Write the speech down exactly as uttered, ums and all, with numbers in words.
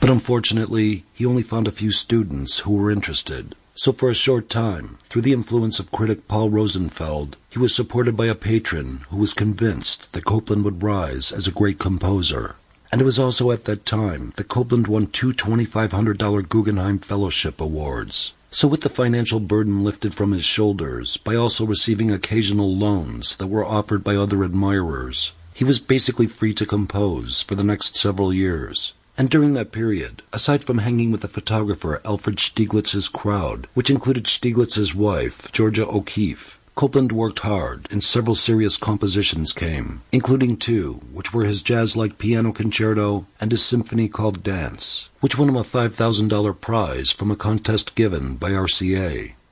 But unfortunately, he only found a few students who were interested. So for a short time, through the influence of critic Paul Rosenfeld, he was supported by a patron who was convinced that Copland would rise as a great composer. And it was also at that time that Copland won two twenty-five hundred dollars Guggenheim Fellowship Awards. So with the financial burden lifted from his shoulders by also receiving occasional loans that were offered by other admirers, he was basically free to compose for the next several years. And during that period, aside from hanging with the photographer Alfred Stieglitz's crowd, which included Stieglitz's wife, Georgia O'Keeffe, Copland worked hard and several serious compositions came, including two, which were his jazz-like piano concerto and his symphony called Dance, which won him a five thousand dollars prize from a contest given by R C A.